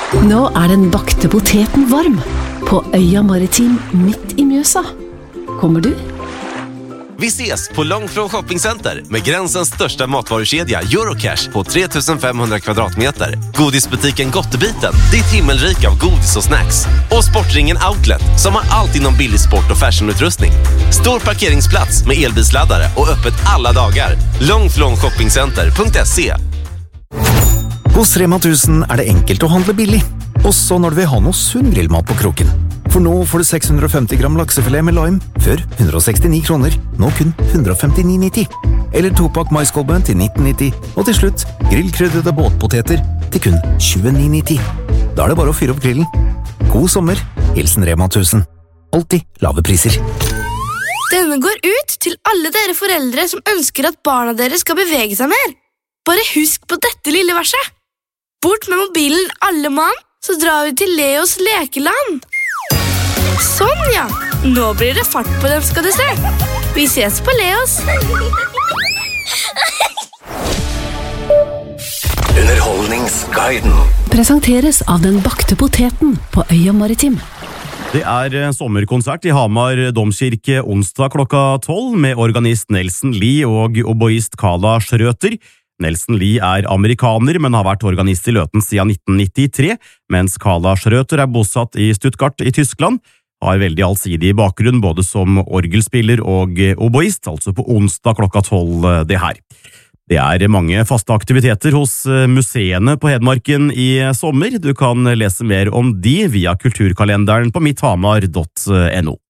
Nå den bakte poteten varm på Øya Maritim midt i Mjøsa. Kommer du? Vi ses på Långflon Shoppingcenter med gränsens största matvarukedja Eurocash på 3500 kvadratmeter. Godisbutiken Gottebiten, ditt himmelrike av godis och snacks. Och Sportringen Outlet som har allt inom billig sport och fashionutrustning. Stor parkeringsplats med elbilsladdare och öppet alla dagar. Långflonshoppingcenter.se. Hos Rema 1000 det enkelt å handle billig, også når du vil ha noe sunn grillmat på kroken. For nå får du 650 gram laksefilet med lime, før 169 kroner, nå kun 159,90. Eller 2-pakk maiskolben til 19,90, og til slutt grillkrydrede båtpoteter til kun 29,90. Da det bare å fyre opp grillen. God sommer, hilsen Rema 1000. Alltid lave priser. Denne går ut til alle dere foreldre som ønsker at barna deres skal bevege seg mer. Bare husk på dette lille verset. Bort med mobilen alle mann, så drar vi til Leos lekeland. Sånn, ja. Nå blir det fart på dem, skal du se. Vi ses på Leos. Underholdningsguiden. Presenteres av den bakte poteten på Øya Maritim. Det sommerkonsert i Hamar Domkirke onsdag klokka 12 med organist Nelson Lee og oboist Kala Schrøter. Nelson Lee amerikaner, men har vært organist i Løten siden 1993, mens Kala Schrøter bosatt i Stuttgart i Tyskland. Har veldig allsidig bakgrunn både som orgelspiller og oboist, altså på onsdag klokka 12 det her. Det mange faste aktiviteter hos museene på Hedmarken i sommer. Du kan lese mer om de via kulturkalenderen på mitthamar.no.